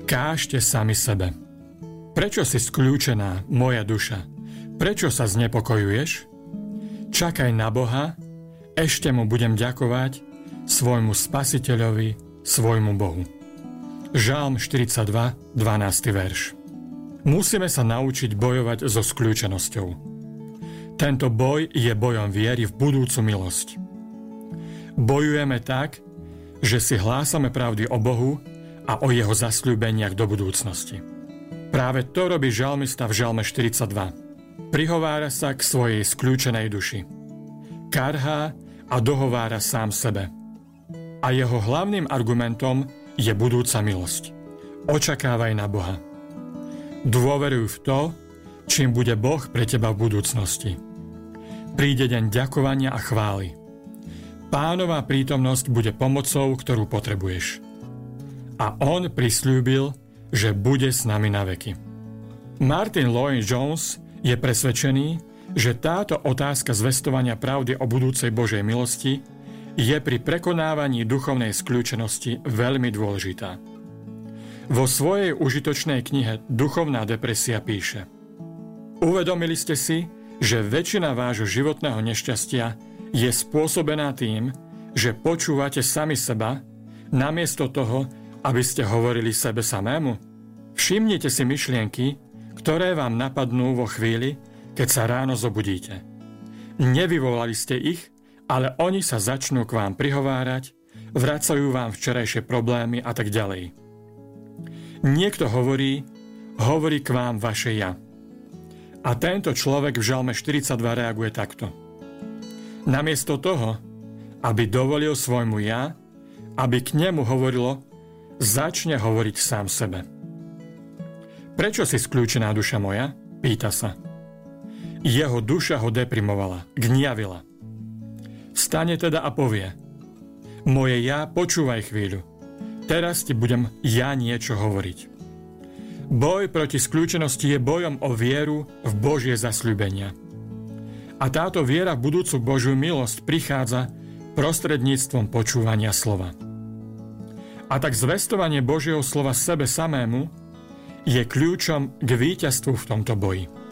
Kážte sami sebe. Prečo si skľúčená, moja duša? Prečo sa znepokojuješ? Čakaj na Boha, ešte mu budem ďakovať, svojmu Spasiteľovi, svojmu Bohu. Žalm 42, 12. verš. Musíme sa naučiť bojovať so skľúčenosťou. Tento boj je bojom viery v budúcu milosť. Bojujeme tak, že si hlásame pravdy o Bohu a o jeho zasľúbeniach do budúcnosti. Práve to robí žalmista v žalme 42. Prihovára sa k svojej skľúčenej duši. Karhá a dohovára sám sebe. A jeho hlavným argumentom je budúca milosť. Očakávaj na Boha. Dôveruj v to, čím bude Boh pre teba v budúcnosti. Príde deň ďakovania a chvály. Pánová prítomnosť bude pomocou, ktorú potrebuješ. A on prisľúbil, že bude s nami na veky. Martin Lloyd-Jones je presvedčený, že táto otázka zvestovania pravdy o budúcej Božej milosti je pri prekonávaní duchovnej skľúčenosti veľmi dôležitá. Vo svojej užitočnej knihe Duchovná depresia píše: Uvedomili ste si, že väčšina vášho životného nešťastia je spôsobená tým, že počúvate sami seba, namiesto toho, aby ste hovorili sebe samému? Všimnite si myšlienky, ktoré vám napadnú vo chvíli, keď sa ráno zobudíte. Nevyvolali ste ich, ale oni sa začnú k vám prihovárať, vracajú vám včerajšie problémy a tak ďalej. Niekto hovorí k vám vaše ja. A tento človek v žalme 42 reaguje takto. Namiesto toho, aby dovolil svojmu ja, aby k nemu hovorilo, začne hovoriť sám sebe. Prečo si skľúčená duša moja? Pýta sa. Jeho duša ho deprimovala, gniavila. Vstane teda a povie: Moje ja, počúvaj chvíľu. Teraz ti budem ja niečo hovoriť. Boj proti skľúčenosti je bojom o vieru v Božie zasľúbenia. A táto viera v budúcu Božiu milosť prichádza prostredníctvom počúvania slova. A tak zvestovanie Božieho slova sebe samému je kľúčom k víťazstvu v tomto boji.